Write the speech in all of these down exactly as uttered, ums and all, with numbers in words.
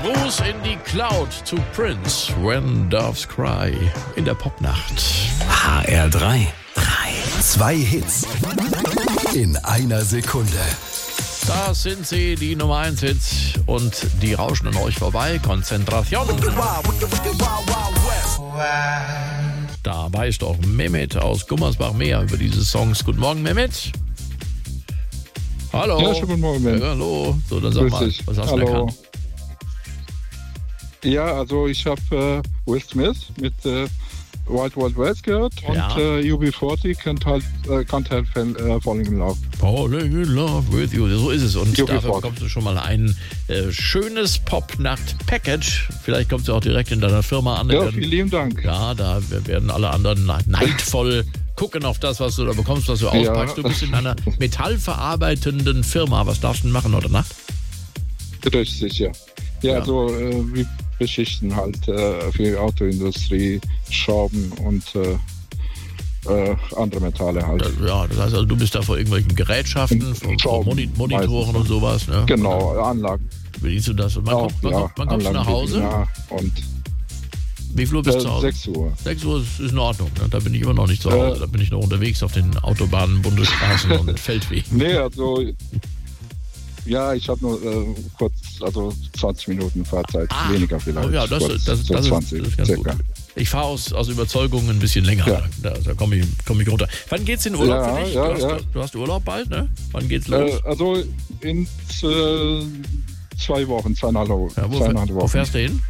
Gruß in die Cloud zu Prince, When Doves Cry, in der Popnacht. H R drei. drei. Zwei Hits in einer Sekunde. Das sind sie, die Nummer eins Hits, und die rauschen an euch vorbei. Konzentration. Da weiß doch Mehmet aus Gummersbach mehr über diese Songs. Guten Morgen, Mehmet. Hallo. Ja, schönen guten Morgen, Mehmet. Ja, hallo. So, dann sag Grüß mal, dich. was hast du Hallo. erkannt? Ja, also ich habe äh, Will Smith mit äh, Wild Wild West gehört Ja. und äh, U B vierzig Can't Help, äh, Can't Help äh, Falling in Love. Falling in love with you. So ist es. Und U B dafür vierzig. bekommst du schon mal ein äh, schönes Pop-Nacht-Package. Vielleicht kommst du auch direkt in deiner Firma an. Ja, Dann- vielen lieben Dank. Ja, da werden alle anderen neidvoll gucken auf das, was du da bekommst, was du Ja. auspackst. Du bist in einer metallverarbeitenden Firma. Was darfst du denn machen heute Nacht? Richtig, ja. Ja, Ja. also äh, wir beschichten halt äh, für die Autoindustrie, Schrauben und äh, äh, andere Metalle halt. Das, ja, das heißt also, du bist da vor irgendwelchen Gerätschaften, vor, vor Schrauben Moni Monitoren meistens. und sowas. Ne? Genau, Anlagen. Bedienst du das? Und wann, Auch, kommt, wann, ja, kommt, wann kommst du nach Hause? Ja, und Wie viel Uhr bist du äh, zu Hause? sechs Uhr. sechs Uhr ist, ist in Ordnung. Ne? Da bin ich immer noch nicht zu Hause. Äh. Da bin ich noch unterwegs auf den Autobahnen, Bundesstraßen und Feldwegen. Nee, also ja, ich habe nur äh, kurz, also zwanzig Minuten Fahrzeit, Ah. weniger vielleicht. Oh ja, das, kurz, das, so das, zwanzig ist, das ist ganz circa. gut. Ich fahre aus, aus Überzeugung ein bisschen länger. Ja. Da, da komme ich, komm ich runter. Wann geht's in Urlaub Ja, für dich? ja, du, hast, ja. du hast Urlaub bald, ne? Wann geht's los? Äh, also in äh, zwei Wochen, zweieinhalb, ja, wo, zweieinhalb wo Wochen. fährst du hin?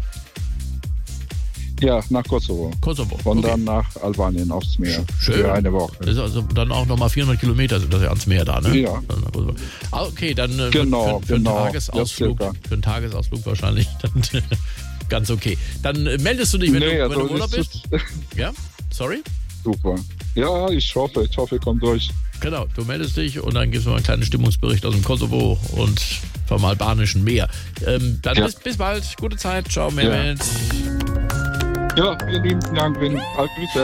Ja, nach Kosovo. Kosovo. Und Okay. dann nach Albanien aufs Meer. Schön. Für eine Woche. Das ist also dann auch nochmal vierhundert Kilometer sind das ja ans Meer da, ne? Ja. Ah, okay, dann äh, Genau, für, für, genau. einen Tagesausflug, Ja, circa. für einen Tagesausflug wahrscheinlich dann ganz okay. Dann äh, meldest du dich, wenn, Nee, du, also wenn du Urlaub das bist? ist Ja? Sorry? super. Ja, ich hoffe, ich hoffe, ich komme durch. Genau, du meldest dich und dann gibst du mal einen kleinen Stimmungsbericht aus dem Kosovo und vom albanischen Meer. Ähm, dann Ja. bis, bis bald, gute Zeit, ciao Mehmet. Ja, vielen lieben Dank, wenn, Grüße.